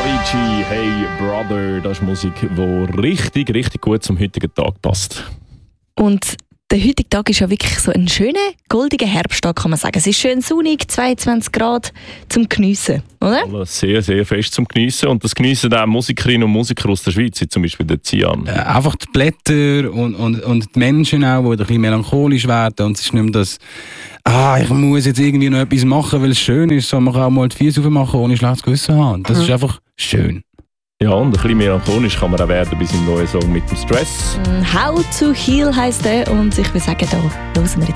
Avicii, Hey Brother, das ist Musik, die richtig, richtig gut zum heutigen Tag passt. Und der heutige Tag ist ja wirklich so ein schöner, goldiger Herbsttag, kann man sagen. Es ist schön sonnig, 22 Grad zum Geniessen, oder? Alles sehr, sehr fest zum Geniessen. Und das geniessen auch Musikerinnen und Musiker aus der Schweiz, wie zum Beispiel der Cian. Einfach die Blätter und die Menschen auch, die ein bisschen melancholisch werden. Und es ist nicht mehr das, ich muss jetzt irgendwie noch etwas machen, weil es schön ist, sondern man kann auch mal die Füße aufmachen, ohne schlechtes Gewissen haben. Das ist einfach schön. Ja, und ein bisschen melancholisch kann man auch werden bei seinem neuen Song mit dem Stress. How to Heal heisst der und ich würde sagen, da hören wir jetzt